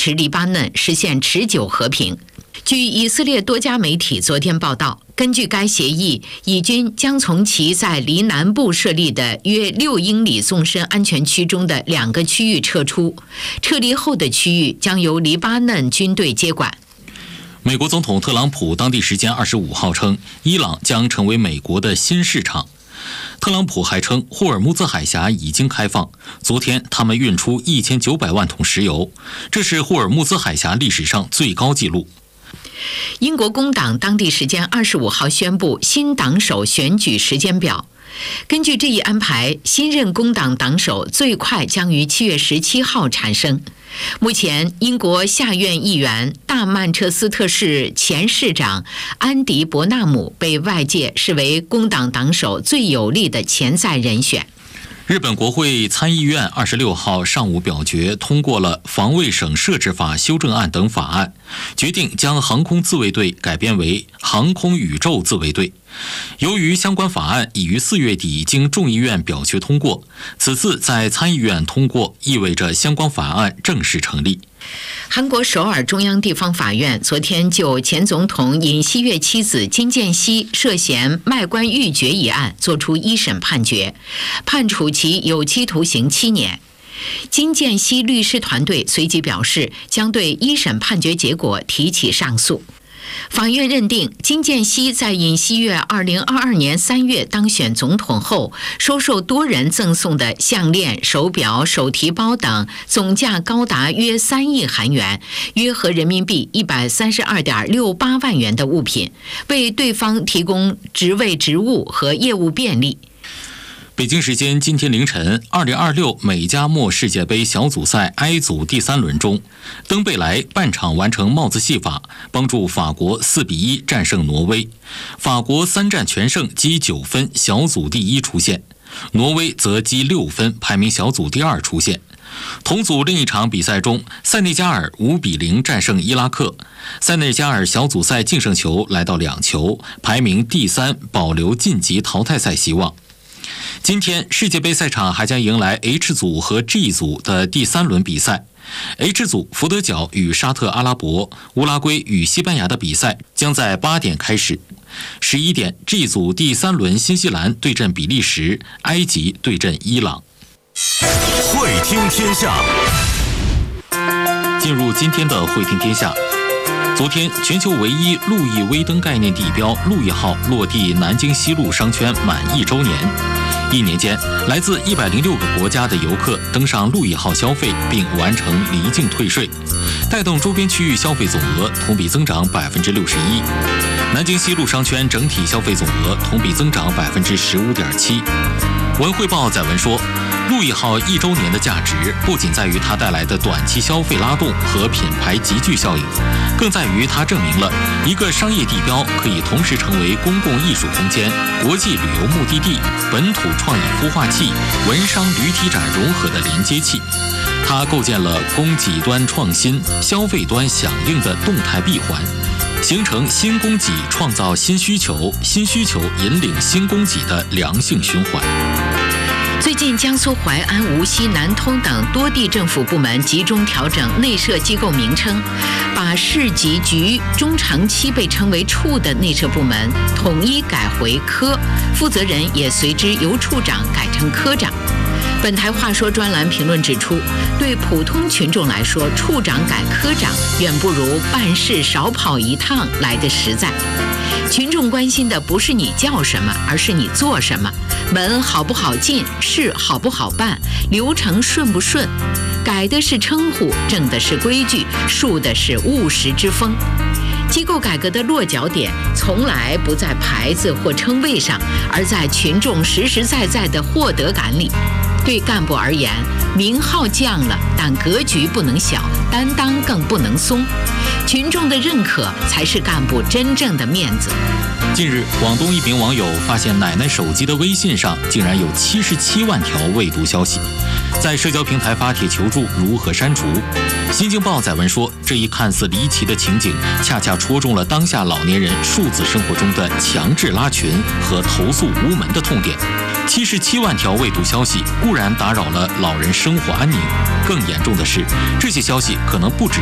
持黎巴嫩实现持久和平。据以色列多家媒体昨天报道，根据该协议，以军将从其在黎南部设立的约6英里纵深安全区中的2个区域撤出，撤离后的区域将由黎巴嫩军队接管。 美国总统特朗普当地时间25号称，伊朗将成为美国的新市场。特朗普还称，霍尔木兹海峡已经开放，昨天他们运出1900万桶石油，这是霍尔木兹海峡历史上最高纪录。 英国工党当地时间25号宣布新党首选举时间表。根据这一安排，新任工党党首最快将于7月17号产生。目前，英国下院议员大曼彻斯特市前市长安迪·伯纳姆被外界视为工党党首最有力的潜在人选。 日本国会参议院26号上午表决通过了防卫省设置法修正案等法案，决定将航空自卫队改编为航空宇宙自卫队。由于相关法案已于4月底经众议院表决通过，此次在参议院通过意味着相关法案正式成立。 韩国首尔中央地方法院昨天就前总统尹锡悦妻子金建熙涉嫌卖官鬻爵一案作出一审判决，判处其有期徒刑7年。金建熙律师团队随即表示，将对一审判决结果提起上诉。法院认定，金建熙在尹锡悦2022年3月当选总统后，收受多人赠送的项链、手表、手提包等，总价高达约3亿韩元，约合人民币132.68万元的物品，为对方提供职位职务和业务便利。 北京时间今天凌晨，2026美加墨世界杯小组赛 I 组第3轮中，登贝莱半场完成帽子戏法，帮助法国4比1战胜挪威。法国3战全胜，积9分，小组第1出线；挪威则积6分，排名小组第2出线。同组另一场比赛中，塞内加尔5比0战胜伊拉克，塞内加尔小组赛净胜球来到2球，排名第3，保留晋级淘汰赛希望。今天世界杯赛场还将迎来 H 组和 G 组的第3轮比赛。H 组佛得角与沙特阿拉伯、乌拉圭与西班牙的比赛将在8点开始。11点 G 组第3轮新西兰对阵比利时，埃及对阵伊朗。 会听天下。 进入今天的会听天下。昨天，全球唯一路易威登概念地标路易号落地南京西路商圈满1周年。1年间，来自106个国家的游客登上路易号消费，并完成离境退税，带动周边区域消费总额同比增长61%。南京西路商圈整体消费总额同比增长15.7%。文汇报载文说，路易号1周年的价值不仅在于它带来的短期消费拉动和品牌集聚效应，更在于它证明了一个商业地标可以同时成为公共艺术空间、国际旅游目的地、本土创意孵化器、文商旅体展融合的连接器。它构建了供给端创新、消费端响应的动态闭环，形成新供给创造新需求、新需求引领新供给的良性循环。 最近，江苏淮安、无锡、南通等多地政府部门集中调整内设机构名称，把市级局中长期被称为处的内设部门统一改回科，负责人也随之由处长改成科长。本台话说专栏评论指出，对普通群众来说，处长改科长远不如办事少跑一趟来得实在。群众关心的不是你叫什么，而是你做什么，门好不好进，事好不好办，流程顺不顺。改的是称呼，正的是规矩，树的是务实之风。机构改革的落脚点从来不在牌子或称谓上，而在群众实实在在的获得感里。对干部而言，名号降了，但格局不能小，担当更不能松。群众的认可才是干部真正的面子。 近日，广东一名网友发现奶奶手机的微信上竟然有77万条未读消息，在社交平台发帖求助如何删除。新京报载文说，这一看似离奇的情景，恰恰戳中了当下老年人数字生活中的强制拉群和投诉无门的痛点。77万条未读消息固然打扰了老人生活安宁，更严重的是，这些消息可能不只